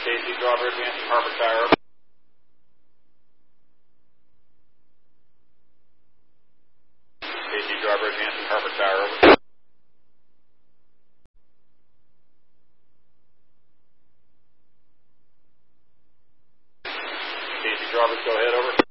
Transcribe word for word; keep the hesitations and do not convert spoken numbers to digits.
Casey, driver advancing Harbor Tower. Casey, driver advancing Harbor Tower. Casey, drivers, go ahead, over.